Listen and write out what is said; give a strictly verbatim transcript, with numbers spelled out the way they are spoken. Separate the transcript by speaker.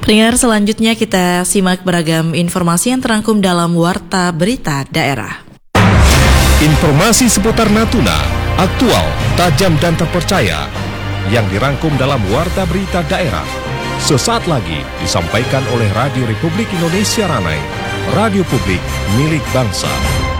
Speaker 1: Pendengar, selanjutnya kita simak beragam informasi yang terangkum dalam Warta Berita Daerah.
Speaker 2: Informasi seputar Natuna, aktual, tajam dan terpercaya, yang dirangkum dalam Warta Berita Daerah. Sesaat lagi disampaikan oleh Radio Republik Indonesia Ranai, radio publik milik bangsa.